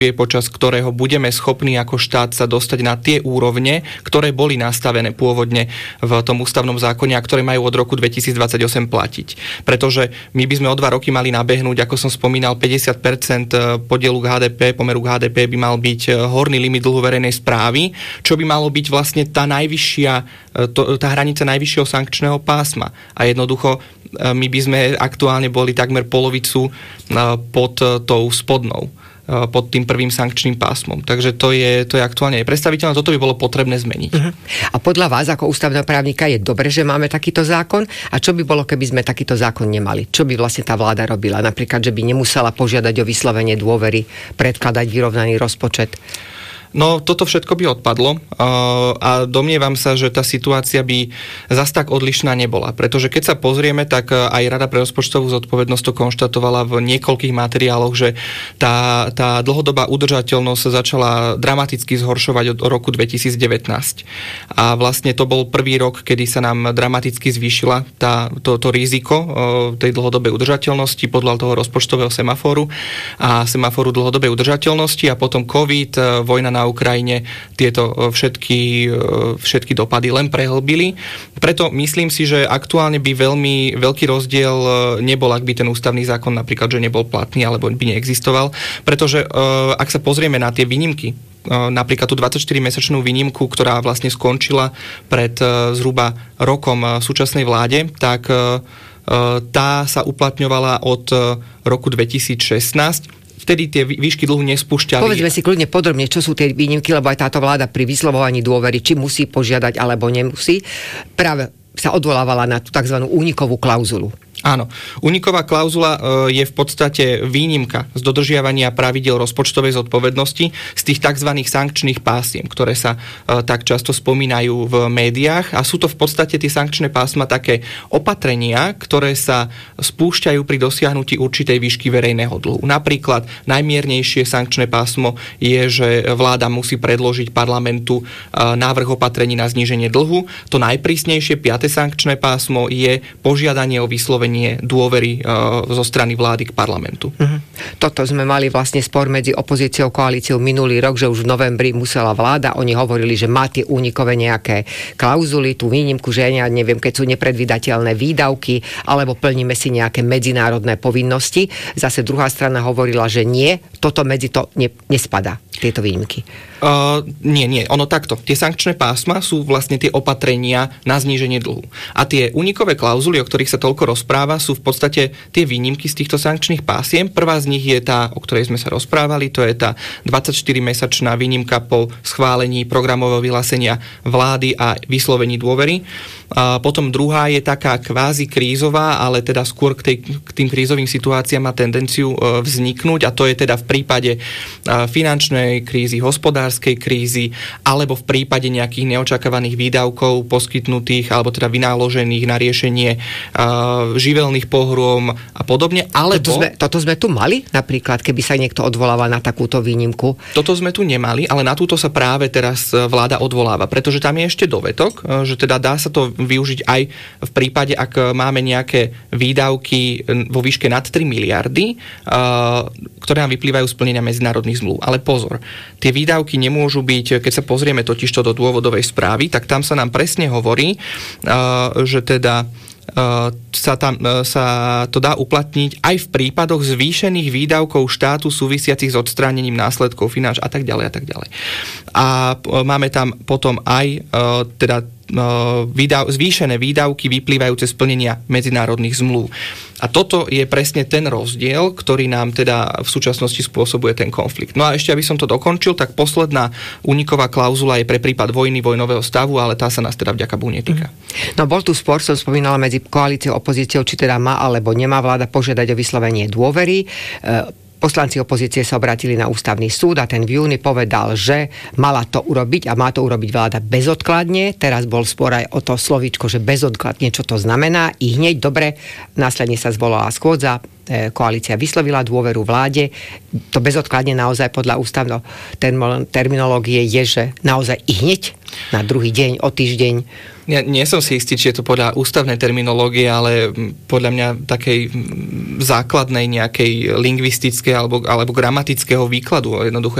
počas ktorého budeme schopní ako štát sa dostať na tie úrovne, ktoré boli nastavené pôvodne v tom ústavnom zákone a ktoré majú od roku 2028 platiť. Pretože my by sme o 2 roky mali nabehnúť, ako som spomínal, 50% podielu k HDP, pomeru k HDP by mal byť horný limit dlhu verejnej správy, čo by malo byť vlastne tá hranica najvyššieho sankčného pásma. A jednoducho my by sme aktuálne boli takmer polovicu pod tou spodnou, pod tým prvým sankčným pásmom. Takže to je aktuálne nepredstaviteľné, toto by bolo potrebné zmeniť. A podľa vás, ako ústavného právnika, je dobre, že máme takýto zákon? A čo by bolo, keby sme takýto zákon nemali? Čo by vlastne tá vláda robila? Napríklad, že by nemusela požiadať o vyslovenie dôvery, predkladať vyrovnaný rozpočet? No, toto všetko by odpadlo a domnievam sa, že tá situácia by zas tak odlišná nebola. Pretože keď sa pozrieme, tak aj Rada pre rozpočtovú zodpovednosť to konštatovala v niekoľkých materiáloch, že tá dlhodobá udržateľnosť sa začala dramaticky zhoršovať od roku 2019. A vlastne to bol prvý rok, kedy sa nám dramaticky zvýšila to riziko tej dlhodobej udržateľnosti podľa toho rozpočtového semaforu a semaforu dlhodobej udržateľnosti a potom COVID, vojna na Ukrajine tieto všetky dopady len prehlbili. Preto myslím si, že aktuálne by veľmi veľký rozdiel nebol, ak by ten ústavný zákon napríklad, že nebol platný alebo by neexistoval. Pretože ak sa pozrieme na tie výnimky, napríklad tú 24-mesačnú výnimku, ktorá vlastne skončila pred zhruba rokom súčasnej vláde, tak tá sa uplatňovala od roku 2016. Vtedy tie výšky dlhu nespúšťali. Povedzme si kľudne podrobne, čo sú tie výnimky, lebo aj táto vláda pri vyslovovaní dôvery, či musí požiadať alebo nemusí, práve sa odvolávala na tú tzv. Únikovú klauzulu. Áno. Úniková klauzula je v podstate výnimka z dodržiavania pravidiel rozpočtovej zodpovednosti z tých tzv. Sankčných pásiem, ktoré sa tak často spomínajú v médiách a sú to v podstate tie sankčné pásma také opatrenia, ktoré sa spúšťajú pri dosiahnutí určitej výšky verejného dlhu. Napríklad najmiernejšie sankčné pásmo je, že vláda musí predložiť parlamentu návrh opatrení na zníženie dlhu. To najprísnejšie 5. sankčné pásmo je požiadanie o vyslovenie dôvery zo strany vlády k parlamentu. Toto sme mali vlastne spor medzi opozíciou a koalíciou minulý rok, že už v novembri musela vláda, oni hovorili, že má tie únikové nejaké klauzuly, tú výnimku, že ja neviem, keď sú nepredvídateľné výdavky, alebo plníme si nejaké medzinárodné povinnosti. Zase druhá strana hovorila, že nie, toto medzi to nespadá, tieto výnimky. Nie, ono takto. Tie sankčné pásma sú vlastne tie opatrenia na zníženie dlhu. A tie únikové klauzuly, o ktorých sa toľko rozpráva, sú v podstate tie výnimky z týchto sankčných pásiem. Prvá z nich je tá, o ktorej sme sa rozprávali, to je tá 24-mesačná výnimka po schválení programového vyhlásenia vlády a vyslovení dôvery. A potom druhá je taká kvázi krízová, ale teda skôr k tým krízovým situáciám má tendenciu vzniknúť a to je teda v prípade finančnej krízy, hospodárskej krízy alebo v prípade nejakých neočakávaných výdavkov poskytnutých alebo teda vynáložených na riešenie živelných pohrôm a podobne. Alebo toto sme tu mali napríklad, keby sa niekto odvolával na takúto výnimku? Toto sme tu nemali, ale na túto sa práve teraz vláda odvoláva, pretože tam je ešte dovetok, že teda dá sa to využiť aj v prípade, ak máme nejaké výdavky vo výške nad 3 miliardy, ktoré nám vyplývajú z plnenia medzinárodných zmluv. Ale pozor, tie výdavky nemôžu byť, keď sa pozrieme totižto do dôvodovej správy, tak tam sa nám presne hovorí, že teda sa to dá uplatniť aj v prípadoch zvýšených výdavkov štátu súvisiacich s odstránením následkov finanč a tak ďalej a tak ďalej. A máme tam potom aj teda zvýšené výdavky vyplývajúce z plnenia medzinárodných zmluv. A toto je presne ten rozdiel, ktorý nám teda v súčasnosti spôsobuje ten konflikt. No a ešte, aby som to dokončil, tak posledná úniková klauzula je pre prípad vojny, vojnového stavu, ale tá sa nás teda vďaka Bohu netýka. No bol tu spor, som spomínala, medzi koalíciou a opozíciou, či teda má alebo nemá vláda požiadať o vyslovenie dôvery. Poslanci opozície sa obrátili na ústavný súd a ten v júni povedal, že mala to urobiť a má to urobiť vláda bezodkladne. Teraz bol spor aj o to slovíčko, že bezodkladne, čo to znamená. I hneď dobre, následne sa zvolala schôdza, koalícia vyslovila dôveru vláde. To bezodkladne naozaj podľa ústavno terminológie je, že naozaj i hneď na druhý deň, o týždeň. Ja nie som si istý, či je to podľa ústavnej terminológie, ale podľa mňa takej základnej nejakej lingvistickej alebo gramatického výkladu. Jednoducho